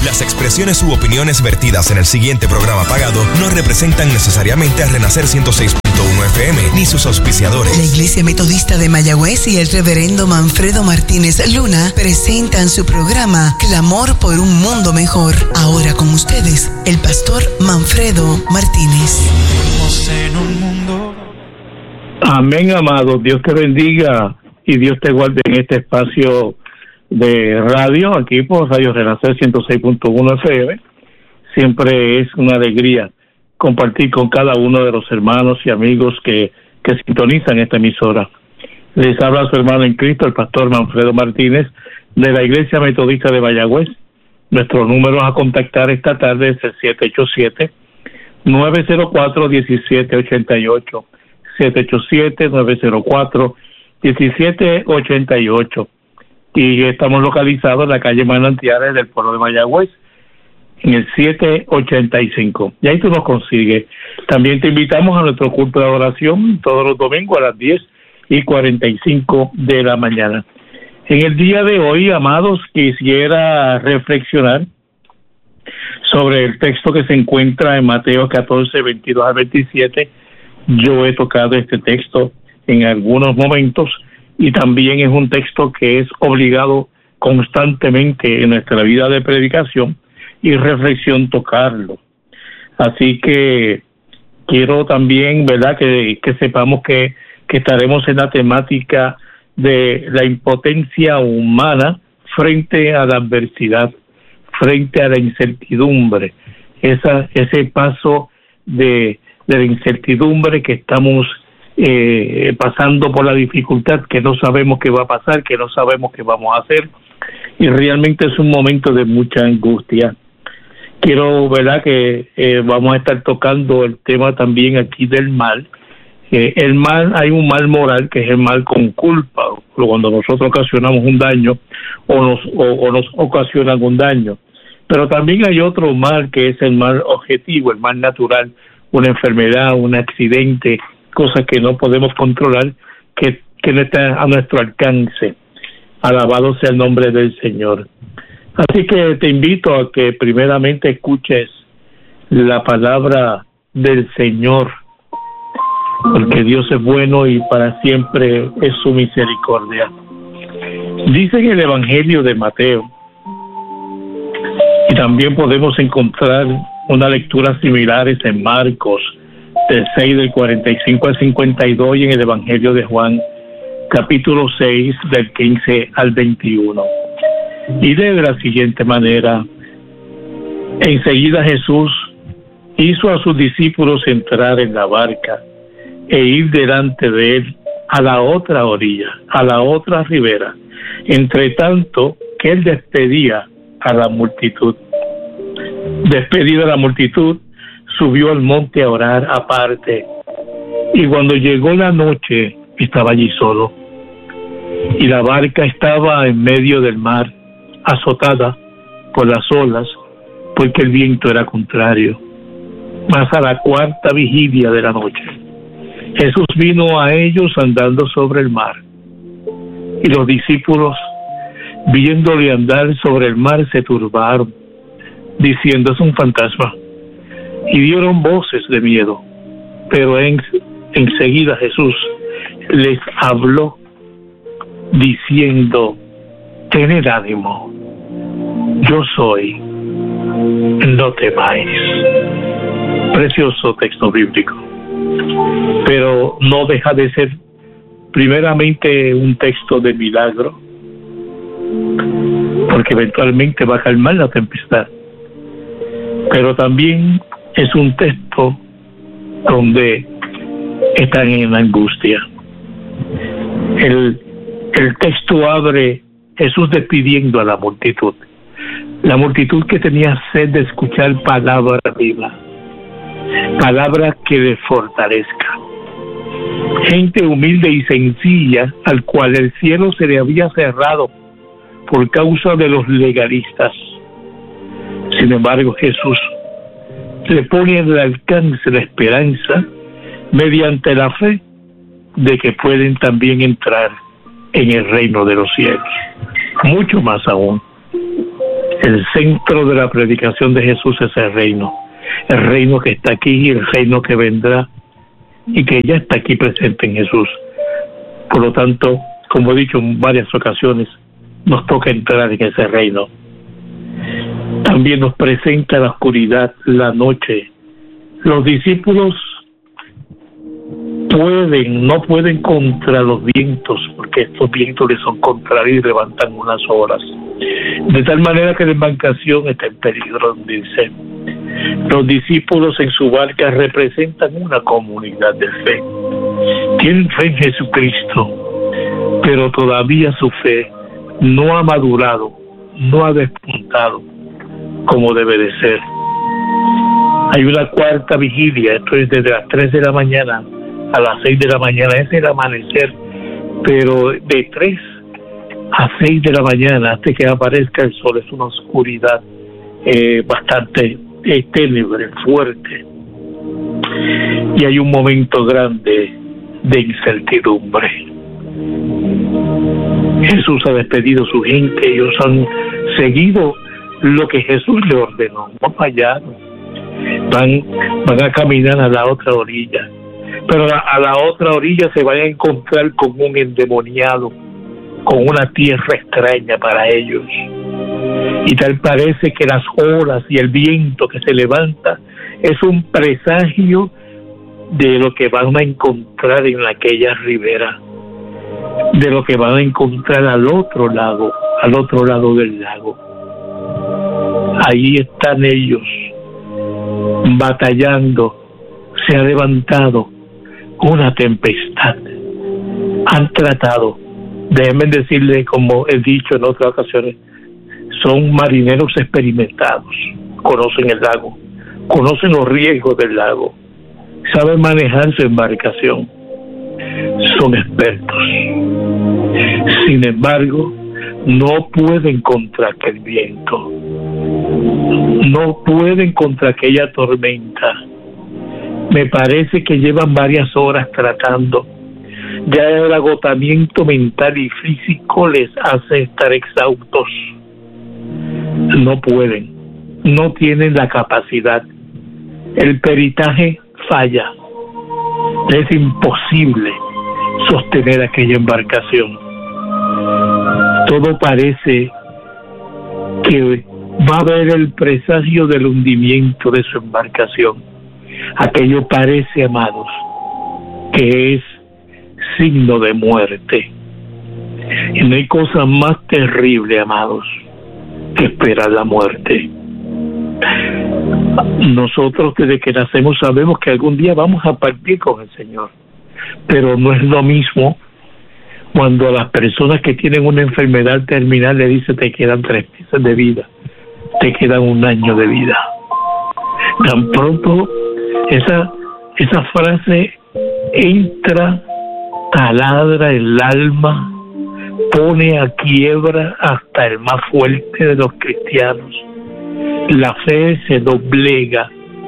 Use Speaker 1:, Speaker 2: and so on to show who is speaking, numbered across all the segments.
Speaker 1: Las expresiones u opiniones vertidas en el siguiente programa pagado no representan necesariamente a Renacer 106.1 FM ni sus auspiciadores.
Speaker 2: La Iglesia Metodista de Mayagüez y el Reverendo Manfredo Martínez Luna presentan su programa Clamor por un Mundo Mejor. Ahora con ustedes, el pastor Manfredo Martínez.
Speaker 3: En un mundo.
Speaker 4: Amén, amado. Dios te bendiga y Dios te guarde en este espacio de radio, aquí por Radio Renacer 106.1 FM. Siempre es una alegría compartir con cada uno de los hermanos y amigos que sintonizan esta emisora. Les habla su hermano en Cristo, el pastor Manfredo Martínez, de la Iglesia Metodista de Mayagüez. Nuestro número a contactar esta tarde es el 787-904-1788. 787-904-1788. Y estamos localizados en la calle Manantiales del pueblo de Mayagüez, en el 785. Y ahí tú nos consigues. También te invitamos a nuestro culto de adoración todos los domingos a las 10:45 de la mañana. En el día de hoy, amados, quisiera reflexionar sobre el texto que se encuentra en Mateo 14, 22 al 27. Yo he tocado este texto en algunos momentos y también es un texto que es obligado constantemente en nuestra vida de predicación y reflexión tocarlo. Así que quiero también, ¿verdad?, que sepamos que estaremos en la temática de la impotencia humana frente a la adversidad, frente a la incertidumbre, ese paso de la incertidumbre que estamos pasando por la dificultad, que no sabemos qué va a pasar, que no sabemos qué vamos a hacer, y realmente es un momento de mucha angustia. Quiero, ¿verdad?, que vamos a estar tocando el tema también aquí del mal. El mal, hay un mal moral que es el mal con culpa, cuando nosotros ocasionamos un daño o nos ocasionan un daño. Pero también hay otro mal que es el mal objetivo, el mal natural, una enfermedad, un accidente, cosas que no podemos controlar, que no están a nuestro alcance. Alabado sea el nombre del Señor. Así que te invito a que primeramente escuches la palabra del Señor, porque Dios es bueno y para siempre es su misericordia. Dice en el Evangelio de Mateo, y también podemos encontrar una lectura similares en Marcos, del 6 del 45 al 52, y en el Evangelio de Juan, capítulo 6, del 15 al 21. Y de la siguiente manera: enseguida Jesús hizo a sus discípulos entrar en la barca e ir delante de él a la otra orilla, a la otra ribera, entre tanto que él despedía a la multitud. Despedida la multitud, subió al monte a orar aparte, y cuando llegó la noche estaba allí solo, y la barca estaba en medio del mar, azotada por las olas, porque el viento era contrario. Mas a la cuarta vigilia de la noche, Jesús vino a ellos andando sobre el mar, y los discípulos, viéndole andar sobre el mar, se turbaron, diciendo: es un fantasma, y dieron voces de miedo. Pero enseguida Jesús les habló diciendo: tened ánimo, yo soy, no temáis. Precioso texto bíblico, pero no deja de ser primeramente un texto de milagro, porque eventualmente va a calmar la tempestad, pero también es un texto donde están en angustia. El texto abre Jesús despidiendo a la multitud que tenía sed de escuchar palabra viva, palabra que les fortalezca. Gente humilde y sencilla, al cual el cielo se le había cerrado por causa de los legalistas. Sin embargo, Jesús le pone al alcance la esperanza mediante la fe de que pueden también entrar en el reino de los cielos. Mucho más aún, El centro de la predicación de Jesús es el reino que está aquí, el reino que vendrá y que ya está aquí presente en Jesús. Por lo tanto, como he dicho en varias ocasiones, nos toca entrar en ese reino. También nos presenta la oscuridad, la noche. Los discípulos no pueden contra los vientos, porque estos vientos les son contrarios y levantan unas olas. De tal manera que la embarcación está en peligro, dice. Los discípulos en su barca representan una comunidad de fe. Tienen fe en Jesucristo, pero todavía su fe no ha madurado, no ha despuntado como debe de ser. Hay una cuarta vigilia, esto es desde las 3 de la mañana a las 6 de la mañana, es el amanecer, pero de 3 a 6 de la mañana hasta que aparezca el sol es una oscuridad bastante ténebre, fuerte, y hay un momento grande de incertidumbre. Jesús ha despedido a su gente, ellos han seguido lo que Jesús le ordenó, no fallaron, van a caminar a la otra orilla, pero a la otra orilla se van a encontrar con un endemoniado, con una tierra extraña para ellos, y tal parece que las olas y el viento que se levanta es un presagio de lo que van a encontrar en aquella ribera, de lo que van a encontrar al otro lado del lago. Ahí están ellos batallando, se ha levantado una tempestad. Han tratado, déjenme decirle, como he dicho en otras ocasiones, son marineros experimentados, conocen el lago, conocen los riesgos del lago, saben manejar su embarcación, son expertos. Sin embargo, no pueden contra aquel viento, no pueden contra aquella tormenta. Me parece que llevan varias horas tratando. Ya el agotamiento mental y físico les hace estar exhaustos. No pueden, no tienen la capacidad. El peritaje falla. Es imposible sostener aquella embarcación. Todo parece que va a haber el presagio del hundimiento de su embarcación. Aquello parece, amados, que es signo de muerte. Y no hay cosa más terrible, amados, que esperar la muerte. Nosotros desde que nacemos sabemos que algún día vamos a partir con el Señor, pero no es lo mismo cuando a las personas que tienen una enfermedad terminal le dice te quedan 3 meses de vida, te quedan 1 año de vida. Tan pronto esa frase entra, taladra el alma, pone a quiebra hasta el más fuerte de los cristianos. La fe se doblega.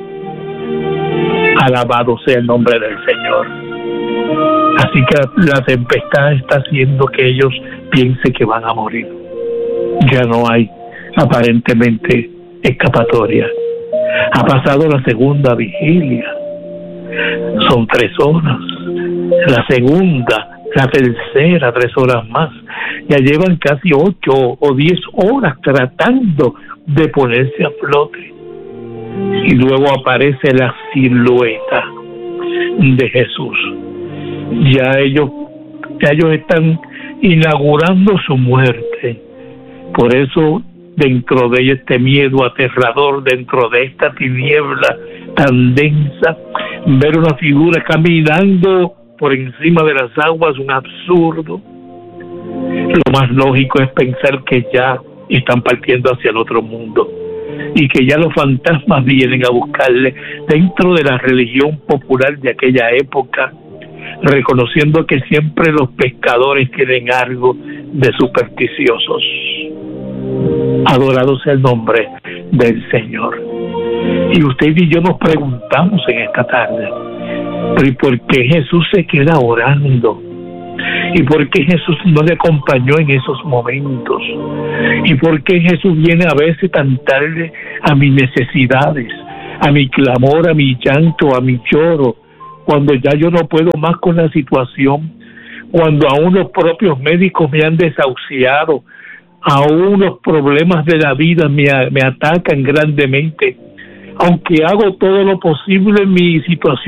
Speaker 4: Alabado sea el nombre del Señor. Así que la tempestad está haciendo que ellos piensen que van a morir. Ya no hay aparentemente escapatoria. Ha pasado la segunda vigilia. Son 3 horas. La segunda, la tercera, 3 horas más. Ya llevan casi 8 o 10 horas tratando de ponerse a flote. Y luego aparece la silueta de Jesús. Ya ellos están inaugurando su muerte. Por eso, dentro de este miedo aterrador, dentro de esta tiniebla tan densa, ver una figura caminando por encima de las aguas, un absurdo. Lo más lógico es pensar que ya están partiendo hacia el otro mundo y que ya los fantasmas vienen a buscarle dentro de la religión popular de aquella época, reconociendo que siempre los pescadores tienen algo de supersticiosos. Adorado sea el nombre del Señor. Y usted y yo nos preguntamos en esta tarde, ¿pero y por qué Jesús se queda orando? ¿Y por qué Jesús no le acompañó en esos momentos? ¿Y por qué Jesús viene a veces tan tarde a mis necesidades, a mi clamor, a mi llanto, a mi lloro, cuando ya yo no puedo más con la situación, cuando aún los propios médicos me han desahuciado, aún los problemas de la vida me atacan grandemente? Aunque hago todo lo posible en mi situación